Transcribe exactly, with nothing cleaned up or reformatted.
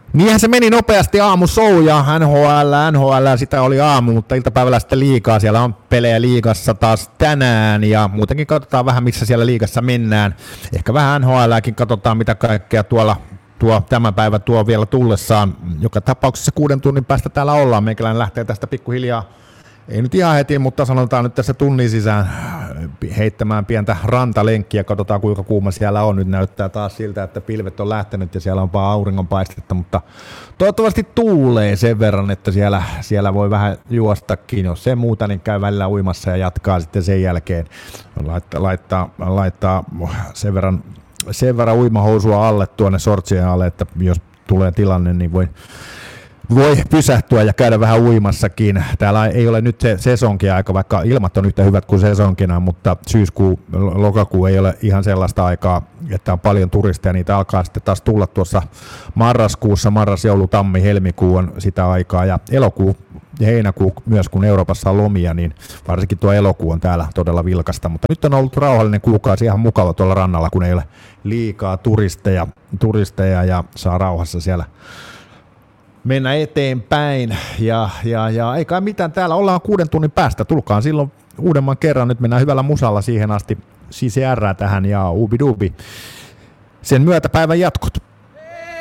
Niinhän se meni nopeasti aamushow ja N H L, N H L sitä oli aamu, mutta iltapäivällä sitten liigaa. Siellä on pelejä liigassa taas tänään ja muutenkin katsotaan vähän missä siellä liigassa mennään. Ehkä vähän N H L:ääkin katsotaan mitä kaikkea tuolla tuo tämän päivän tuo vielä tullessaan. Joka tapauksessa kuuden tunnin päästä täällä ollaan. Meikäläinen lähtee tästä pikkuhiljaa. Ei nyt ihan heti, mutta sanotaan nyt tässä tunnin sisään heittämään pientä rantalenkkiä. Katsotaan kuinka kuuma siellä on. Nyt näyttää taas siltä, että pilvet on lähtenyt ja siellä on vaan auringonpaistetta, mutta toivottavasti tuulee sen verran, että siellä, siellä voi vähän juostakin. Jos se muuta, niin käy välillä uimassa ja jatkaa sitten sen jälkeen. Laittaa, laittaa, laittaa sen verran, sen verran uimahousua alle tuonne sortsien alle, että jos tulee tilanne, niin voi Voi pysähtyä ja käydä vähän uimassakin. Täällä ei ole nyt se sesonkin aika, vaikka ilmat on yhtä hyvät kuin sesonkina, mutta syyskuu, lokakuu ei ole ihan sellaista aikaa, että on paljon turisteja. Niitä alkaa sitten taas tulla tuossa marraskuussa, marras, joulu, tammi, helmikuu on sitä aikaa ja elokuu ja heinäkuu myös, kun Euroopassa on lomia, niin varsinkin tuo elokuu on täällä todella vilkasta. Mutta nyt on ollut rauhallinen kuukausi, ihan mukava tuolla rannalla, kun ei ole liikaa turisteja, turisteja ja saa rauhassa siellä mennä eteenpäin ja, ja, ja ei kai mitään, täällä ollaan kuuden tunnin päästä, tulkaan silloin uudemman kerran, nyt mennään hyvällä musalla siihen asti, C C R tähän ja ubidubi, sen myötä päivän jatkot.